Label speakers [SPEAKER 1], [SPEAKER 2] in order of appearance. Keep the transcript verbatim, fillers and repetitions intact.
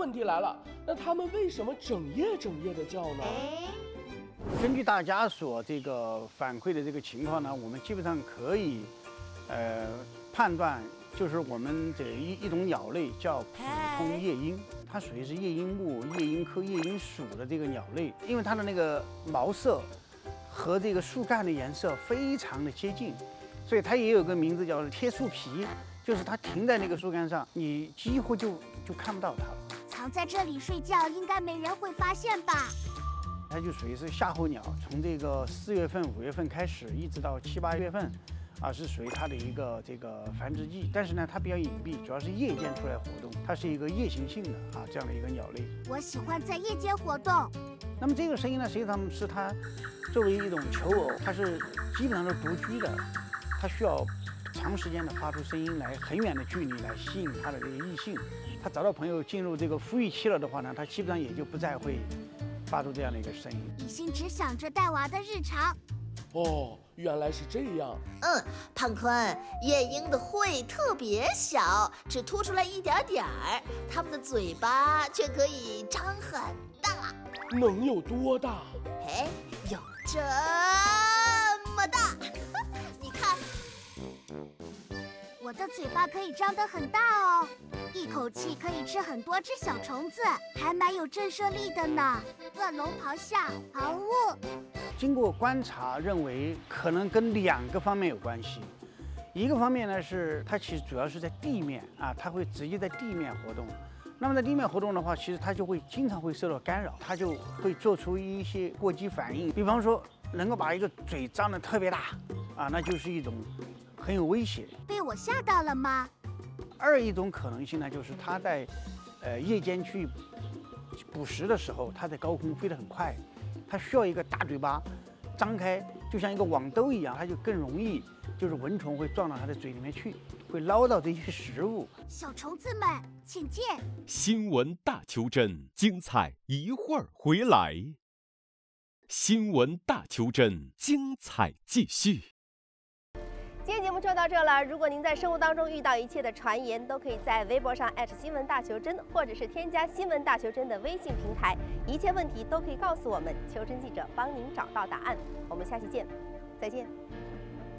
[SPEAKER 1] 问题来了，那它们为什么整夜整夜的叫呢？
[SPEAKER 2] 根据大家所这个反馈的这个情况呢，我们基本上可以，呃，判断就是我们这一一种鸟类叫普通夜莺，它属于是夜莺目夜莺科夜莺属的这个鸟类，因为它的那个毛色和这个树干的颜色非常的接近，所以它也有个名字叫贴树皮，就是它停在那个树干上，你几乎就就看不到它了。
[SPEAKER 3] 藏在这里睡觉，应该没人会发现吧？
[SPEAKER 2] 它就属于是夏候鸟，从这个四月份、五月份开始，一直到七八月份，啊，是属于它的一个这个繁殖季。但是呢，它比较隐蔽，主要是夜间出来活动，它是一个夜行性的啊这样的一个鸟类。
[SPEAKER 3] 我喜欢在夜间活动。
[SPEAKER 2] 那么这个声音呢，实际上是它作为一种求偶，它是基本上是独居的，它需要长时间的发出声音来，很远的距离来吸引它的这个异性。它找到朋友进入这个孵育期了的话呢，它基本上也就不再会发出这样的一个声音。
[SPEAKER 3] 一心只想着带娃的日常。
[SPEAKER 1] 哦，原来是这样。
[SPEAKER 4] 嗯，胖坤，夜莺的喙特别小，只凸出来一点点儿，它们的嘴巴却可以张很大。
[SPEAKER 1] 能有多大？
[SPEAKER 4] 哎，有这么大。你看，
[SPEAKER 3] 我的嘴巴可以张得很大哦，一口气可以吃很多只小虫子，还蛮有震慑力的呢。恶龙咆哮，嗷呜！
[SPEAKER 2] 经过观察，认为可能跟两个方面有关系。一个方面呢是它其实主要是在地面啊，它会直接在地面活动。那么在地面活动的话，其实它就会经常会受到干扰，它就会做出一些过激反应。比方说，能够把一个嘴张得特别大啊，那就是一种很有威胁。
[SPEAKER 3] 被我吓到了吗？
[SPEAKER 2] 二一种可能性呢，就是它在呃夜间去捕食的时候，它在高空飞得很快，它需要一个大嘴巴张开，就像一个网兜一样，它就更容易就是蚊虫会撞到它的嘴里面去，会捞到这些食物。
[SPEAKER 3] 小虫子们，请进。
[SPEAKER 5] 新闻大求真，精彩一会儿回来。新闻大求真，精彩继续。
[SPEAKER 6] 今天节目就到这了。如果您在生活当中遇到一切的传言，都可以在微博上艾特新闻大求真，或者是添加新闻大求真的微信平台，一切问题都可以告诉我们，求真记者帮您找到答案。我们下期见，再见。